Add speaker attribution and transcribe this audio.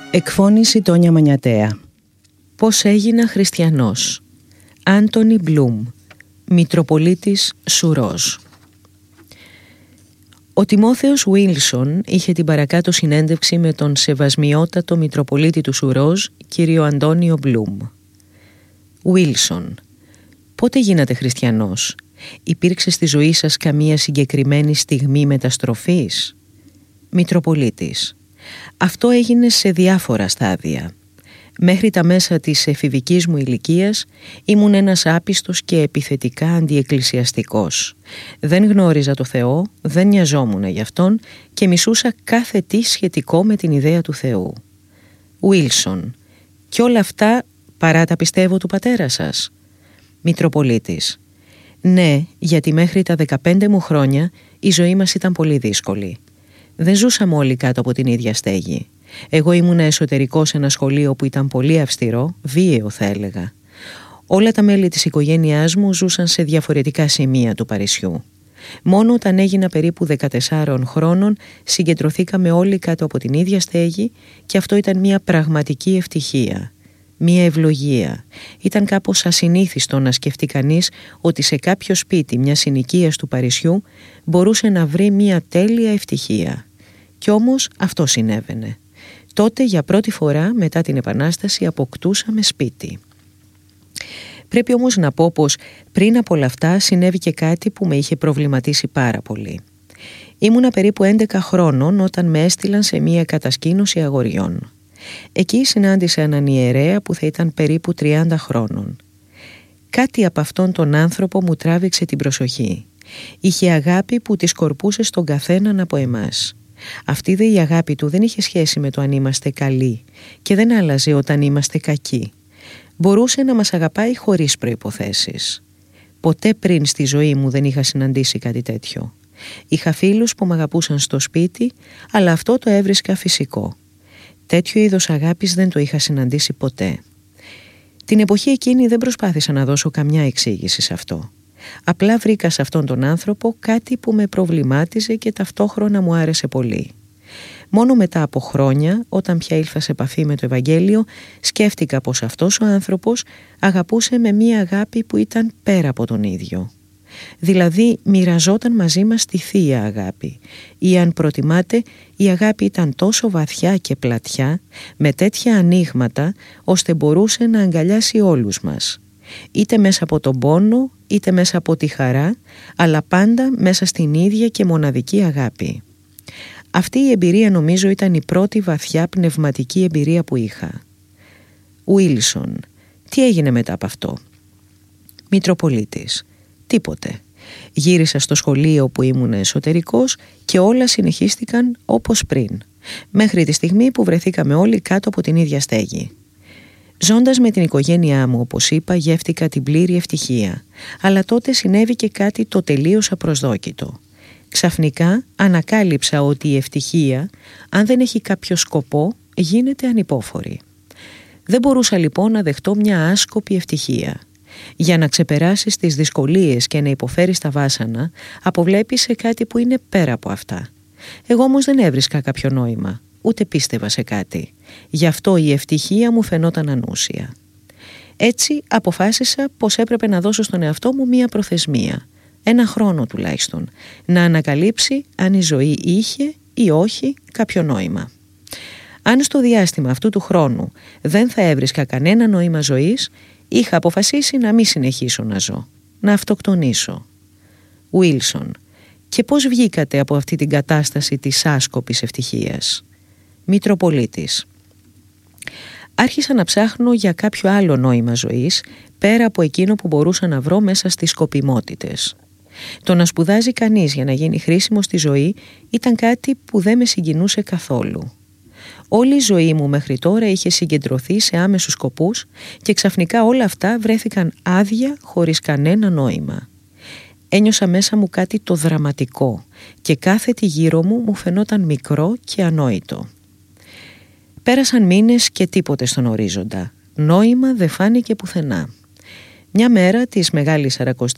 Speaker 1: Εκφώνηση Τόνια Μανιατέα. Πώς έγινα χριστιανός. Άντονι Μπλουμ, Μητροπολίτης Σουρόζ. Ο Τιμόθεος Βίλσον είχε την παρακάτω συνέντευξη με τον σεβασμιότατο Μητροπολίτη του Σουρόζ, κύριο Αντώνιο Μπλουμ. Βίλσον: πότε γίνατε χριστιανός? Υπήρξε στη ζωή σας καμία συγκεκριμένη στιγμή μεταστροφής? Μητροπολίτης: αυτό έγινε σε διάφορα στάδια. Μέχρι τα μέσα της εφηβικής μου ηλικίας ήμουν ένας άπιστος και επιθετικά αντιεκκλησιαστικός. Δεν γνώριζα το Θεό, δεν νοιαζόμουν γι' Αυτόν και μισούσα κάθε τι σχετικό με την ιδέα του Θεού. Βίλσον: κι όλα αυτά παρά τα πιστεύω του πατέρα σας? Μητροπολίτης: ναι, γιατί μέχρι τα 15 μου χρόνια η ζωή μας ήταν πολύ δύσκολη. Δεν ζούσαμε όλοι κάτω από την ίδια στέγη. Εγώ ήμουν εσωτερικός σε ένα σχολείο που ήταν πολύ αυστηρό, βίαιο θα έλεγα. Όλα τα μέλη της οικογένειάς μου ζούσαν σε διαφορετικά σημεία του Παρισιού. Μόνο όταν έγινα περίπου 14 χρόνων συγκεντρωθήκαμε όλοι κάτω από την ίδια στέγη και αυτό ήταν μια πραγματική ευτυχία, μια ευλογία. Ήταν κάπως ασυνήθιστο να σκεφτεί κανείς ότι σε κάποιο σπίτι μιας συνοικίας του Παρισιού μπορούσε να βρει μια τέλεια ευτυχία. Κι όμως αυτό συνέβαινε. Τότε για πρώτη φορά μετά την Επανάσταση αποκτούσαμε σπίτι. Πρέπει όμως να πω πως πριν από όλα αυτά συνέβη και κάτι που με είχε προβληματίσει πάρα πολύ. Ήμουνα περίπου 11 χρόνων όταν με έστειλαν σε μια κατασκήνωση αγοριών. Εκεί συνάντησα έναν ιερέα που θα ήταν περίπου 30 χρόνων. Κάτι από αυτόν τον άνθρωπο μου τράβηξε την προσοχή. Είχε αγάπη που τη σκορπούσε στον καθέναν από εμάς. Αυτή δε η αγάπη του δεν είχε σχέση με το αν είμαστε καλοί και δεν άλλαζε όταν είμαστε κακοί. Μπορούσε να μας αγαπάει χωρίς προϋποθέσεις. Ποτέ πριν στη ζωή μου δεν είχα συναντήσει κάτι τέτοιο. Είχα φίλους που με αγαπούσαν στο σπίτι, αλλά αυτό το έβρισκα φυσικό. Τέτοιο είδος αγάπης δεν το είχα συναντήσει ποτέ. Την εποχή εκείνη δεν προσπάθησα να δώσω καμιά εξήγηση σε αυτό. Απλά βρήκα σε αυτόν τον άνθρωπο κάτι που με προβλημάτιζε και ταυτόχρονα μου άρεσε πολύ. Μόνο μετά από χρόνια, όταν πια ήλθα σε επαφή με το Ευαγγέλιο, σκέφτηκα πως αυτός ο άνθρωπος αγαπούσε με μία αγάπη που ήταν πέρα από τον ίδιο. Δηλαδή μοιραζόταν μαζί μας τη θεία αγάπη, ή αν προτιμάτε η αγάπη ήταν τόσο βαθιά και πλατιά, με τέτοια ανοίγματα, ώστε μπορούσε να αγκαλιάσει όλους μας. Είτε μέσα από τον πόνο, είτε μέσα από τη χαρά, αλλά πάντα μέσα στην ίδια και μοναδική αγάπη. Αυτή η εμπειρία νομίζω ήταν η πρώτη βαθιά πνευματική εμπειρία που είχα. Βίλσον: τι έγινε μετά από αυτό? Μητροπολίτης: τίποτε. Γύρισα στο σχολείο που ήμουν εσωτερικός και όλα συνεχίστηκαν όπως πριν, μέχρι τη στιγμή που βρεθήκαμε όλοι κάτω από την ίδια στέγη. Ζώντας με την οικογένειά μου, όπως είπα, γεύτηκα την πλήρη ευτυχία, αλλά τότε συνέβη και κάτι το τελείως απροσδόκητο. Ξαφνικά ανακάλυψα ότι η ευτυχία, αν δεν έχει κάποιο σκοπό, γίνεται ανυπόφορη. Δεν μπορούσα λοιπόν να δεχτώ μια άσκοπη ευτυχία. Για να ξεπεράσεις τις δυσκολίες και να υποφέρεις τα βάσανα, αποβλέπεις σε κάτι που είναι πέρα από αυτά. Εγώ όμως δεν έβρισκα κάποιο νόημα, ούτε πίστευα σε κάτι. Γι' αυτό η ευτυχία μου φαινόταν ανούσια. Έτσι αποφάσισα πως έπρεπε να δώσω στον εαυτό μου μία προθεσμία, ένα χρόνο τουλάχιστον, να ανακαλύψει αν η ζωή είχε ή όχι κάποιο νόημα. Αν στο διάστημα αυτού του χρόνου δεν θα έβρισκα κανένα νόημα ζωής, είχα αποφασίσει να μην συνεχίσω να ζω, να αυτοκτονήσω. Βίλσον: και πώς βγήκατε από αυτή την κατάσταση της άσκοπης ευτυχίας? Μητροπολίτης: άρχισα να ψάχνω για κάποιο άλλο νόημα ζωής, πέρα από εκείνο που μπορούσα να βρω μέσα στις σκοπιμότητες. Το να σπουδάζει κανείς για να γίνει χρήσιμο στη ζωή ήταν κάτι που δεν με συγκινούσε καθόλου. Όλη η ζωή μου μέχρι τώρα είχε συγκεντρωθεί σε άμεσους σκοπούς και ξαφνικά όλα αυτά βρέθηκαν άδεια χωρίς κανένα νόημα. Ένιωσα μέσα μου κάτι το δραματικό και κάθε τι γύρω μου φαινόταν μικρό και ανόητο. Πέρασαν μήνες και τίποτε στον ορίζοντα. Νόημα δεν φάνηκε πουθενά. Μια μέρα της Μεγάλης